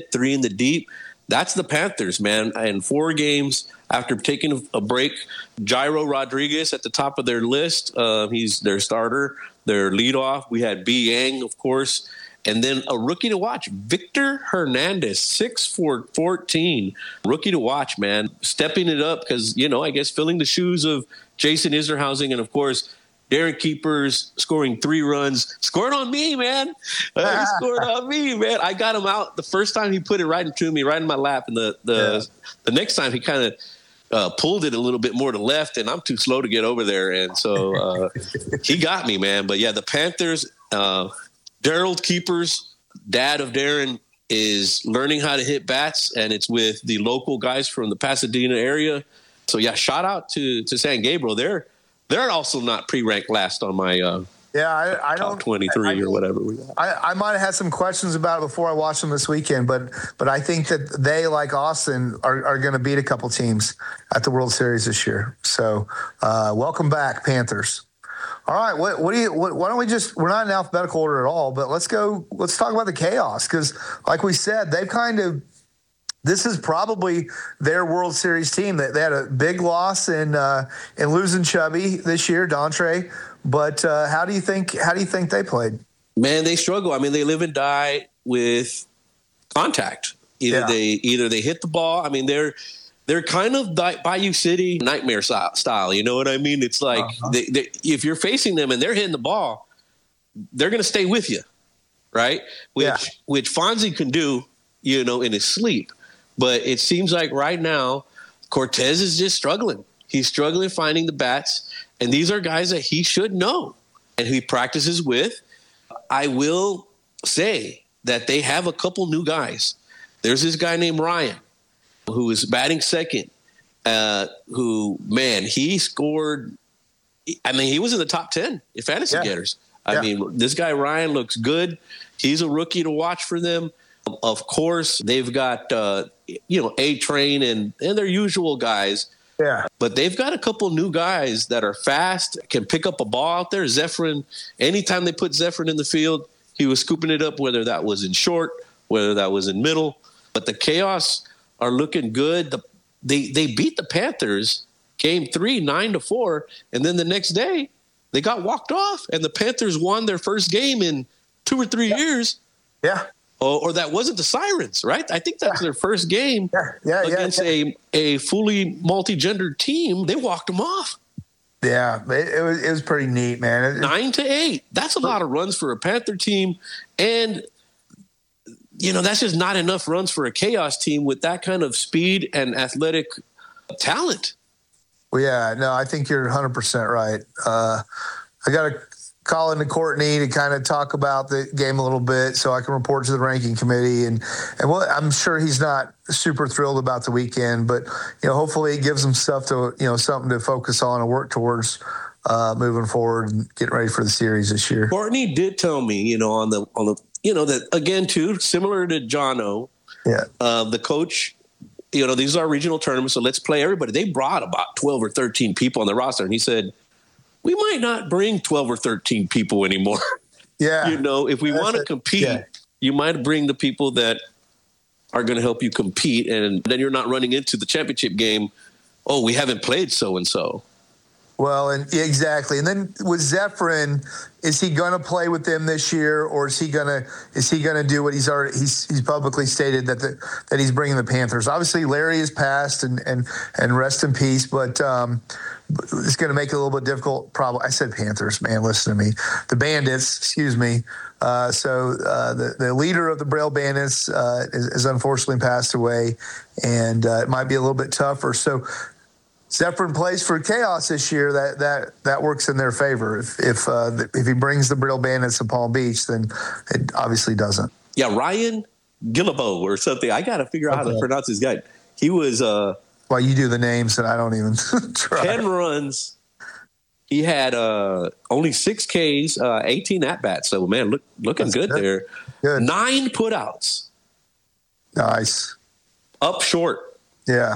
3 in the deep. That's the Panthers, man. And 4 games after taking a break, Jairo Rodriguez at the top of their list. He's their starter, their leadoff. We had B. Yang, of course. And then a rookie to watch, Victor Hernandez, 6'14", rookie to watch, man. Stepping it up because, I guess filling the shoes of Jason Iserhausen and, of course, Darren Keepers scoring 3 runs. Scored on me, man. He scored on me, man. I got him out the first time he put it right into me, right in my lap. And the next time he kind of pulled it a little bit more to left, and I'm too slow to get over there. And so he got me, man. But, yeah, the Panthers – Daryl Keepers, dad of Darren, is learning how to hit bats, and it's with the local guys from the Pasadena area. So, yeah, shout out to San Gabriel. They're also not pre-ranked last on my I top 23 or whatever we got. I might have had some questions about it before I watched them this weekend, but I think that they, like Austin, are going to beat a couple teams at the World Series this year. So, welcome back, Panthers. All right, why don't we just, we're not in alphabetical order at all, but let's talk about the Chaos, because like we said, this is probably their World Series team. They had a big loss in losing Chubby this year, Dontre, but how do you think they played? Man, they struggle. I mean, they live and die with contact. Either they hit the ball. I mean, they're kind of Bayou City nightmare style. You know what I mean? It's like if you're facing them and they're hitting the ball, they're going to stay with you, right? Which Fonzie can do, in his sleep. But it seems like right now, Cortez is just struggling. He's struggling finding the bats. And these are guys that he should know and he practices with. I will say that they have a couple new guys. There's this guy named Ryan, who is batting second, he scored. I mean, he was in the top 10 in fantasy getters. I mean, this guy Ryan looks good. He's a rookie to watch for them. Of course, they've got, A-Train and their usual guys. Yeah. But they've got a couple new guys that are fast, can pick up a ball out there. Zephyrin, anytime they put Zephyrin in the field, he was scooping it up, whether that was in short, whether that was in middle. But the Chaos are looking good. They beat the Panthers game 3, 9-4, and then the next day they got walked off, and the Panthers won their first game in 2 or 3 years. Yeah. Or that wasn't the Sirens, right? I think that's their first game against a fully multi-gendered team. They walked them off. Yeah, it was pretty neat, man. 9-8. That's a lot of runs for a Panther team, and that's just not enough runs for a Chaos team with that kind of speed and athletic talent. Well, yeah, no, I think you're 100% right. I got to call into Courtney to kind of talk about the game a little bit so I can report to the ranking committee. And I'm sure he's not super thrilled about the weekend, but, hopefully it gives him stuff to, something to focus on and work towards moving forward and getting ready for the series this year. Courtney did tell me, on the that again too, similar to Jono, the coach, these are regional tournaments, so let's play everybody. They brought about 12 or 13 people on the roster, and he said, we might not bring 12 or 13 people anymore. Yeah. If we want to compete, you might bring the people that are going to help you compete, and then you're not running into the championship game. Oh, we haven't played so-and-so. Well, and exactly. And then with Zephyrin, is he going to play with them this year, or is he going to do what he's publicly stated that he's bringing the Panthers? Obviously, Larry has passed and rest in peace, but it's going to make it a little bit difficult. Probably, I said Panthers, man. Listen to me, the Bandits. Excuse me. So the leader of the Braille Bandits is unfortunately passed away, and it might be a little bit tougher. So Zephyrin plays for Chaos this year. That works in their favor. If he brings the Braille Bandits to Palm Beach, then it obviously doesn't. Yeah, Ryan Gillibo or something. I got to figure out how to pronounce his guy. He was. Well, you do the names, and I don't even try. 10 runs. He had only 6 Ks, 18 at-bats. So, man, looking good there. Good. 9 putouts. Nice. Up short. Yeah.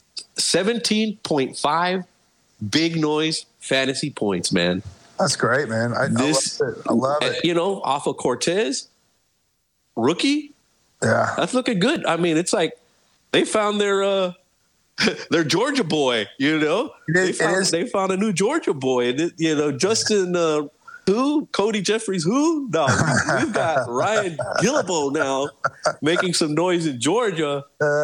17.5 big noise fantasy points, man. That's great, man. I love it. I love it. Off of Cortez, rookie, Yeah. That's looking good. I mean, it's like they found their Georgia boy, They found a new Georgia boy. And, Justin, who? Cody Jeffries, who? No, we've got Ryan Gillibo now making some noise in Georgia.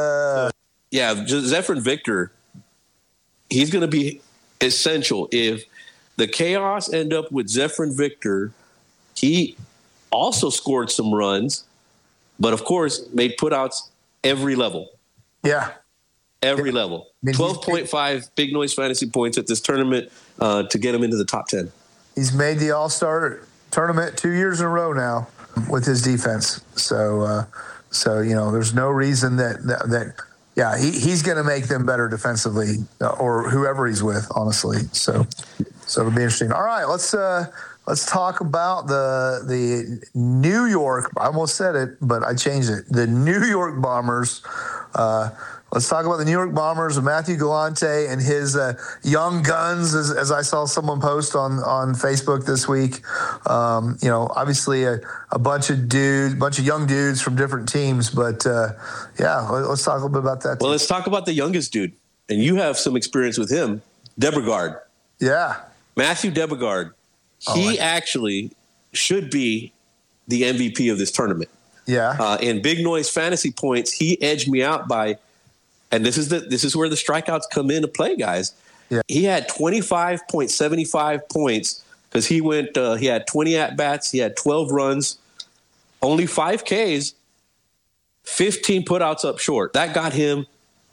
Zephyrin Victor, he's going to be essential. If the Chaos end up with Zephyrin Victor, he also scored some runs, but of course made putouts every level. Yeah. Every level. 12.5 Big Noise Fantasy points at this tournament to get him into the top 10. He's made the All-Star tournament 2 years in a row now with his defense. So there's no reason that he's going to make them better defensively, or whoever he's with, honestly. So it'll be interesting. All right, let's talk about the New York. I almost said it, but I changed it. The New York Bombers. Let's talk about the New York Bombers, Matthew Galante and his young guns, as I saw someone post on Facebook this week. Obviously a bunch of young dudes from different teams. But, let's talk a little bit about that. Well, let's talk about the youngest dude. And you have some experience with him, Debregard. Yeah. Matthew Debregard. He actually should be the MVP of this tournament. Yeah. In Big Noise Fantasy points, he edged me out by – and this is where the strikeouts come into play, guys. Yeah. He had 25.75 points because he had 20 at-bats, he had 12 runs, only 5 Ks, 15 putouts up short. That got him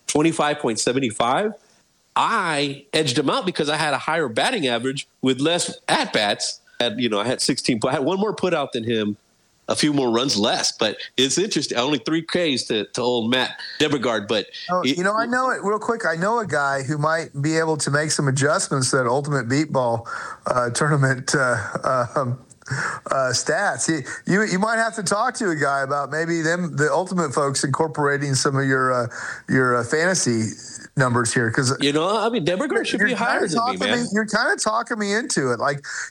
25.75. I edged him out because I had a higher batting average with less at-bats. I had 16. I had one more putout than him, a few more runs less, but it's interesting. Only 3 Ks to old Matt Debregard, but I know it real quick. I know a guy who might be able to make some adjustments to that Ultimate Beat Ball tournament stats. You might have to talk to a guy about maybe the Ultimate folks incorporating some of your fantasy numbers here, because Debregard should be higher than me, man. You're kind of talking me into it.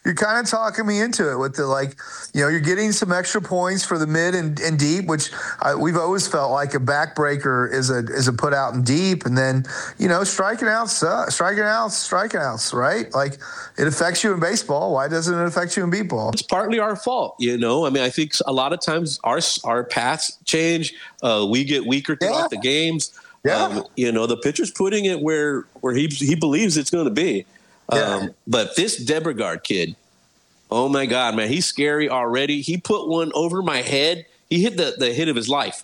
With the you're getting some extra points for the mid and deep, which we've always felt like a backbreaker is a put out and deep, and then striking outs, right? Like, it affects you in baseball. Why doesn't it affect you in beat ball? It's partly our fault, I think a lot of times our paths change. We get weaker throughout the games. Yeah. The pitcher's putting it where he believes it's going to be. But this Debregard kid, oh my God, man, he's scary already. He put one over my head. He hit the hit of his life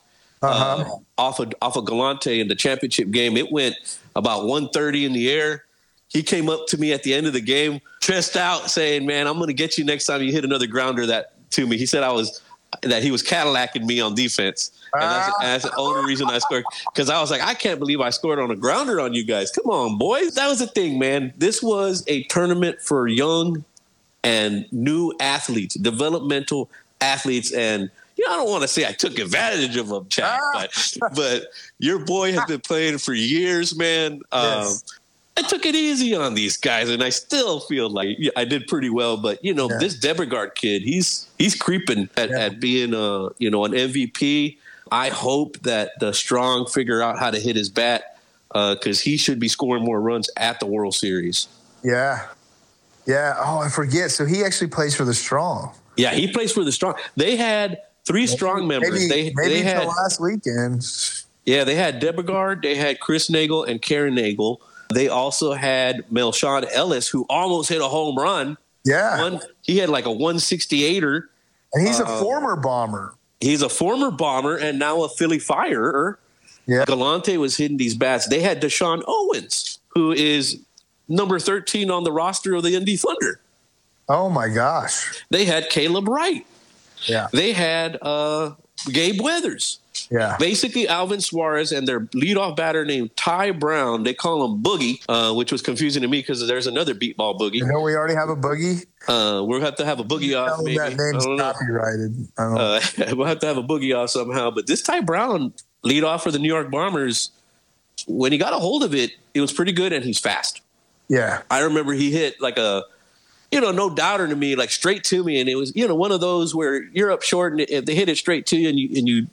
off of Galante in the championship game. It went about 130 in the air. He came up to me at the end of the game, chest out, saying, "Man, I'm going to get you next time you hit another grounder to me." He said that he was Cadillacing me on defense. And that's the only reason I scored. Because I was like, I can't believe I scored on a grounder on you guys. Come on, boys. That was the thing, man. This was a tournament for young and new athletes, developmental athletes. And, I don't want to say I took advantage of them, Chad, but your boy has been playing for years, man. Yes. I took it easy on these guys, and I still feel like I did pretty well. But, this Debregard kid, he's creeping at being an MVP. I hope that the Strong figure out how to hit his bat, because he should be scoring more runs at the World Series. Yeah. Yeah. Oh, I forget. So he actually plays for the Strong. Yeah, he plays for the Strong. They had 3 Strong members. Maybe had last weekend. Yeah, they had Debregard, they had Chris Nagel and Karen Nagel. They also had Melshawn Ellis, who almost hit a home run. Yeah. He had like a 168er. And he's a former Bomber. He's a former Bomber and now a Philly Firer. Yeah. Galante was hitting these bats. They had Deshaun Owens, who is number 13 on the roster of the Indy Thunder. Oh, my gosh. They had Caleb Wright. Yeah. They had Gabe Weathers. Yeah. Basically, Alvin Suarez and their leadoff batter named Ty Brown. They call him Boogie, which was confusing to me because there's another beat ball Boogie. We already have a Boogie? We'll have to have a Boogie off, maybe. That name's copyrighted. We'll have to have a Boogie off somehow. But this Ty Brown leadoff for the New York Bombers, when he got a hold of it, it was pretty good, and he's fast. Yeah. I remember he hit like a no doubter to me, like straight to me. And it was, one of those where you're up short and if they hit it straight to you and you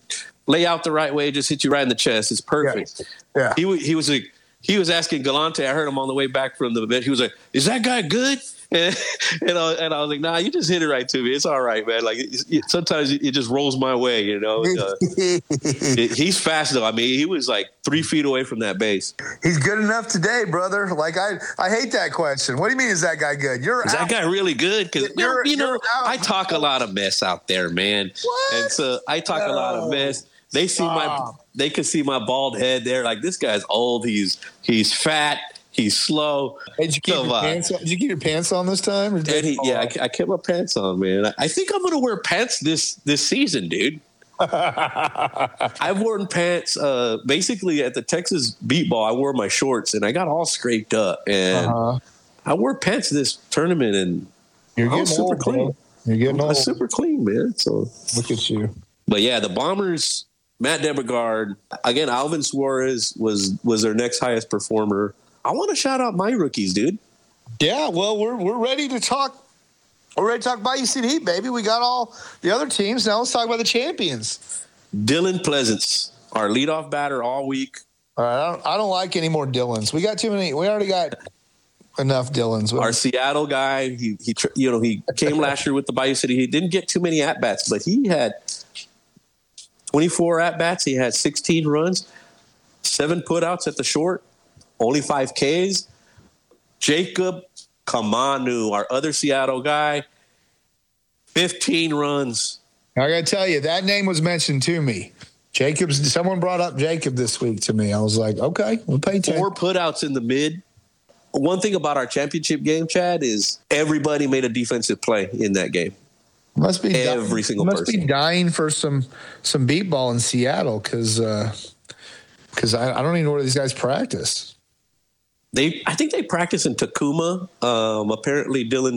lay out the right way, just hit you right in the chest. It's perfect. Yeah. He was asking Galante. I heard him on the way back from the bench. He was like, "Is that guy good?" And I was like, "Nah, you just hit it right to me. It's all right, man. Like sometimes it just rolls my way, you know." He's fast though. I mean, he was like 3 feet away from that base. He's good enough today, brother. Like I hate that question. What do you mean? Is that guy good? Is that guy really good? Because I talk a lot of mess out there, man. What? And so I talk a lot of mess. They could see my bald head there. Like, this guy's old. He's fat. He's slow. Hey, did you keep your pants on this time? I kept my pants on, man. I think I'm going to wear pants this season, dude. I've worn pants basically at the Texas Beat Ball. I wore my shorts and I got all scraped up, and I wore pants this tournament, and you're getting super old, clean. Bro. You're getting old. Super clean, man. So look at you. But yeah, the Bombers, Matt Debergard, again, Alvin Suarez was their next highest performer. I want to shout out my rookies, dude. Yeah, well, we're ready to talk. We're ready to talk Bayou City Heat, baby. We got all the other teams. Now let's talk about the champions. Dylan Pleasance, our leadoff batter all week. All right, I don't like any more Dylans. We got too many. We already got enough Dylans. Our Seattle guy, he came last year with the Bayou City Heat. Didn't get too many at bats, but he had 24 at bats. He had 16 runs, 7 putouts at the short, only 5 Ks. Jacob Kamanu, our other Seattle guy, 15 runs. I got to tell you, that name was mentioned to me. Someone brought up Jacob this week to me. I was like, okay, we'll pay attention. 4 putouts in the mid. One thing about our championship game, Chad, is everybody made a defensive play in that game. Must be every single person. Must be dying for some beat ball in Seattle because I don't even know where these guys practice. I think they practice in Tacoma. Apparently, Dylan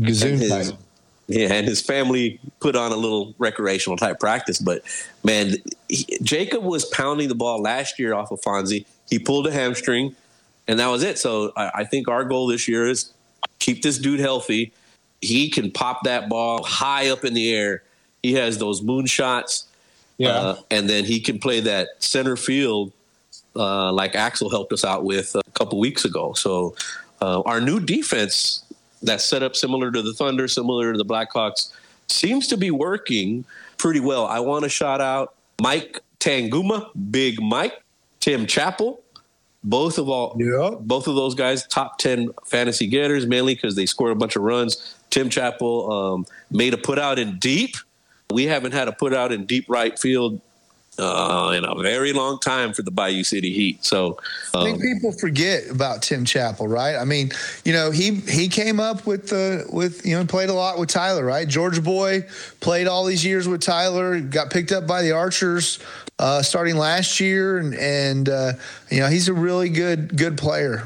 and his family put on a little recreational type practice. But man, Jacob was pounding the ball last year off of Fonzie. He pulled a hamstring, and that was it. So I think our goal this year is keep this dude healthy. He can pop that ball high up in the air. He has those moon shots. Yeah. And then he can play that center field like Axel helped us out with a couple weeks ago. So our new defense that's set up similar to the Thunder, similar to the Blackhawks, seems to be working pretty well. I want to shout out Mike Tanguma, Big Mike, Tim Chappell. Both of those guys, top 10 fantasy getters, mainly because they scored a bunch of runs. Tim Chappell made a putout in deep. We haven't had a putout in deep right field in a very long time for the Bayou City Heat. So I think people forget about Tim Chappell, right? I mean, he came up with played a lot with Tyler, right? Georgia boy, played all these years with Tyler, got picked up by the Archers starting last year, and he's a really good player.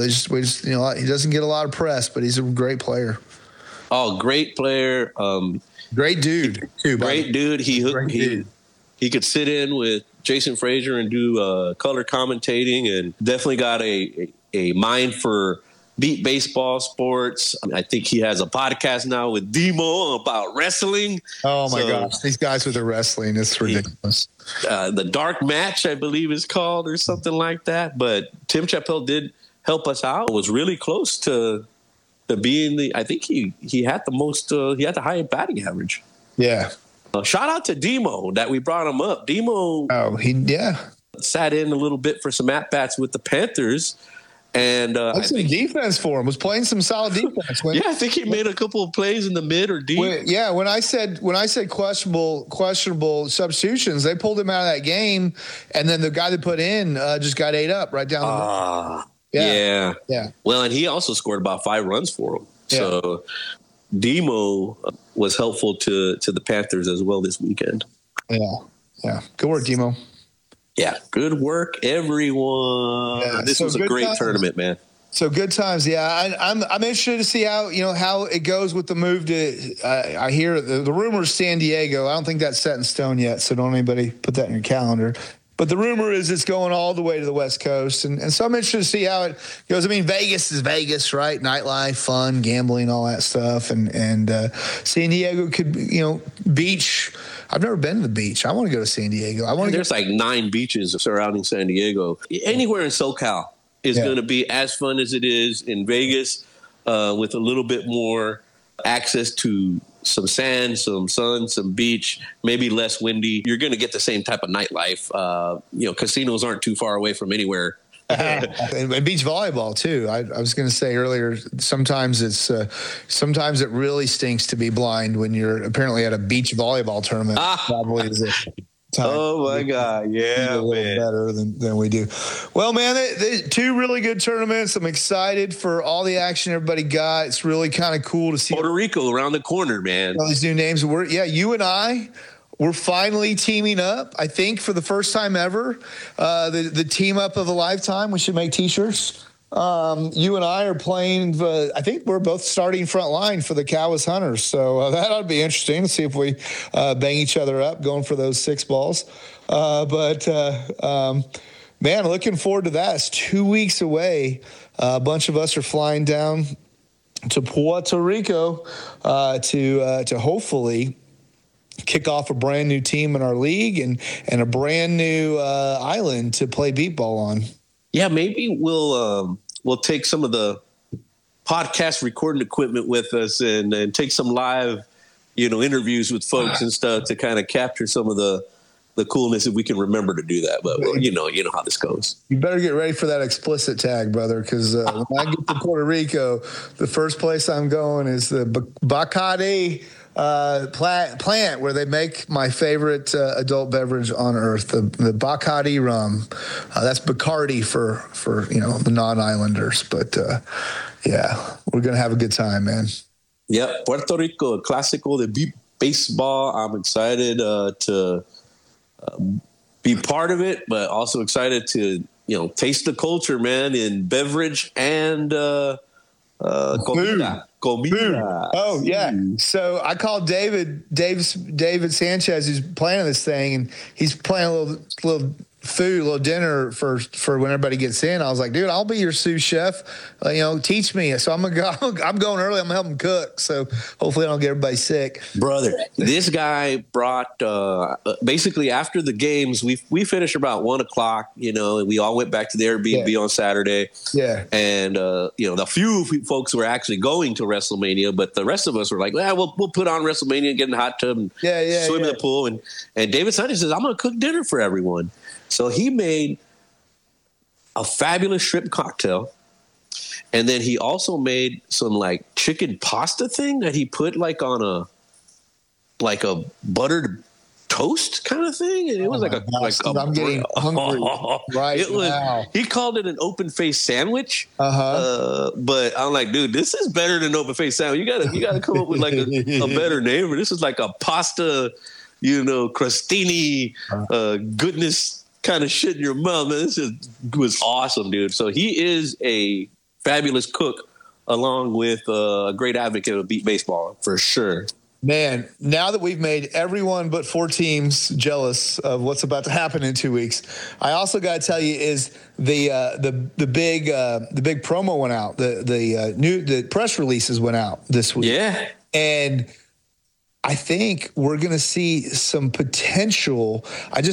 He doesn't get a lot of press, but he's a great player. Oh, great player. Great dude, too. Great dude. He could sit in with Jason Frazier and do color commentating, and definitely got a mind for beat baseball sports. I think he has a podcast now with Demo about wrestling. Oh, my gosh. These guys with the wrestling, it's ridiculous. The Dark Match, I believe is called, or something like that. But Tim Chappell did help us out. Was really close to being I think he had the most, he had the highest batting average. Yeah. Shout out to Demo that we brought him up. Demo sat in a little bit for some at-bats with the Panthers. And I think defense for him, was playing some solid defense. I think he made a couple of plays in the mid or deep. When I said questionable substitutions, they pulled him out of that game, and then the guy that put in just got ate up right down the middle. Yeah. Well, and he also scored about 5 runs for him. Yeah. So Demo was helpful to the Panthers as well this weekend. Yeah. Good work, Demo. Yeah, good work, everyone. Yeah, this was a great tournament, man. So good times. Yeah, I'm interested to see how it goes with the move to. I hear the rumor is San Diego. I don't think that's set in stone yet, so don't anybody put that in your calendar. But the rumor is it's going all the way to the West Coast. And so I'm interested to see how it goes. I mean, Vegas is Vegas, right? Nightlife, fun, gambling, all that stuff. And San Diego could, beach. I've never been to the beach. I want to go to San Diego. There's like 9 beaches surrounding San Diego. Anywhere in SoCal is going to be as fun as it is in Vegas, with a little bit more access to some sand, some sun, some beach, maybe less windy. You're going to get the same type of nightlife. Casinos aren't too far away from anywhere. And beach volleyball too. I was going to say earlier, sometimes it really stinks to be blind when you're apparently at a beach volleyball tournament. Probably is it. Oh my God! Yeah, a little better than we do. Well, man, they 2 really good tournaments. I'm excited for all the action everybody got. It's really kind of cool to see Puerto Rico around the corner, man. All these new names. You and I. We're finally teaming up, I think, for the first time ever. The team up of a lifetime. We should make T-shirts. You and I are playing. I think we're both starting front line for the Cowboys Hunters. So that ought to be interesting to see if we bang each other up going for those 6 balls. Man, looking forward to that. It's 2 weeks away. A bunch of us are flying down to Puerto Rico to hopefully kick off a brand new team in our league and a brand new island to play beat ball on. Yeah, maybe we'll take some of the podcast recording equipment with us and take some live, interviews with folks and stuff to kind of capture some of the coolness if we can remember to do that. But you know how this goes. You better get ready for that explicit tag, brother, because when I get to Puerto Rico, the first place I'm going is the Bacardi plant where they make my favorite adult beverage on earth, the Bacardi rum. That's Bacardi for the non-islanders. But we're gonna have a good time, man. Yeah, Puerto Rico, Clásico de beat baseball. I'm excited to be part of it, but also excited to taste the culture, man, in beverage and comida. Oh yeah. So I called David Sanchez, who's planning this thing, and he's planning a little food, a little dinner for when everybody gets in. I was like, dude, I'll be your sous chef. Teach me. So I'm going early. I'm gonna help him cook. So hopefully I don't get everybody sick. Brother, this guy brought basically after the games, we finished about 1:00, and we all went back to the Airbnb on Saturday. Yeah. And the few folks were actually going to WrestleMania, but the rest of us were like, we'll put on WrestleMania, get in the hot tub and swim in the pool. And David Sanchez says, I'm gonna cook dinner for everyone. So he made a fabulous shrimp cocktail, and then he also made some like chicken pasta thing that he put on a buttered toast kind of thing, and it was I'm getting hungry right now. He called it an open face sandwich. But I'm like, dude, this is better than an open face sandwich. You gotta come up with like a better name. This is like a pasta, crostini, goodness kind of shit in your mouth, man. This was awesome, dude. So he is a fabulous cook, along with a great advocate of beat baseball for sure. Man, now that we've made everyone but 4 teams jealous of what's about to happen in 2 weeks, I also got to tell you is the big promo went out. The press releases went out this week. Yeah, and I think we're going to see some potential.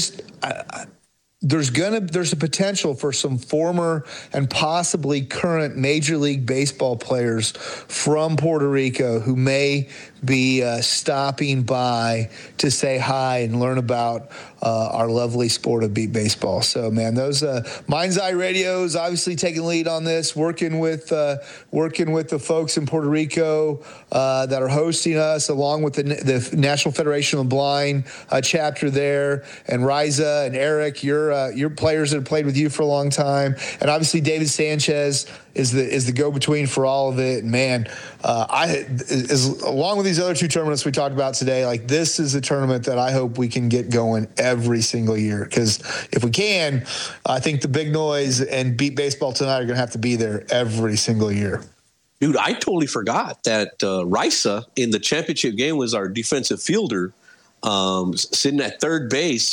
There's a potential for some former and possibly current Major League Baseball players from Puerto Rico who may be stopping by to say hi and learn about our lovely sport of beat baseball. So, man, those Mind's Eye Radio is obviously taking lead on this, working with the folks in Puerto Rico that are hosting us, along with the National Federation of the Blind chapter there, and Riza and Eric, your players that have played with you for a long time, and obviously David Sanchez is the go-between for all of it. And man, along with these other 2 tournaments we talked about today, like this is a tournament that I hope we can get going every single year, because if we can, I think the Big Noise and Beat Baseball Tonight are going to have to be there every single year. Dude, I totally forgot that Riza in the championship game was our defensive fielder, sitting at third base.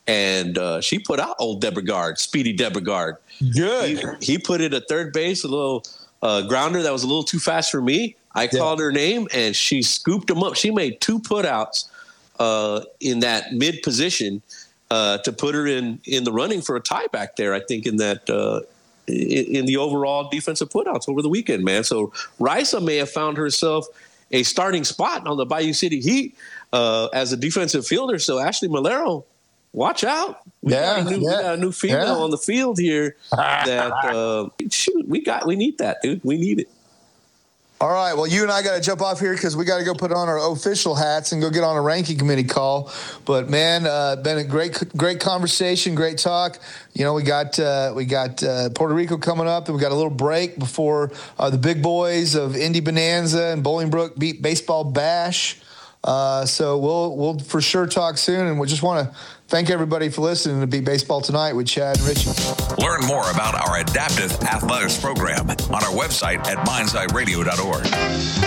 and she put out old Debregard, Speedy Debregard. Good. He put it at third base, a little grounder that was a little too fast for me. I called her name, and she scooped him up. She made 2 putouts in that mid position to put her in the running for a tie back there, I think, in that in the overall defensive putouts over the weekend, man. So Risa may have found herself a starting spot on the Bayou City Heat as a defensive fielder. So Ashley Malero, watch out. We got a new female on the field here that we need that, dude. We need it. All right. Well, you and I got to jump off here because we got to go put on our official hats and go get on a ranking committee call. But man, been a great conversation, great talk. You know, we got Puerto Rico coming up, and we got a little break before the big boys of Indy Bonanza and Bolingbrook beat Baseball Bash. So we'll for sure talk soon, and we just want to thank everybody for listening to Beat Baseball Tonight with Chad and Richie. Learn more about our Adaptive Athletics program on our website at mindsideradio.org.